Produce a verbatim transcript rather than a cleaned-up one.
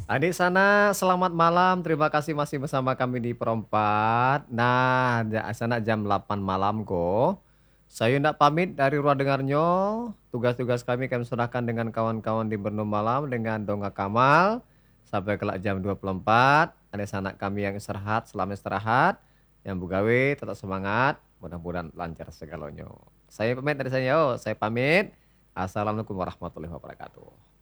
Adik sana selamat malam, terima kasih masih bersama kami di Perempat. Nah, ja sana jam delapan malam ko. Saya ndak pamit dari ruang dengarnya. Tugas-tugas kami kami serahkan dengan kawan-kawan di Bernama Malam dengan Dongga Kamal. Sampai kelak jam dua puluh empat. Adik sanak kami yang istirahat, selamat istirahat. Yang begawe tetap semangat. Mudah-mudahan lancar segalanya. Saya pamit dari saya, yo. Saya pamit. Assalamualaikum warahmatullahi wabarakatuh.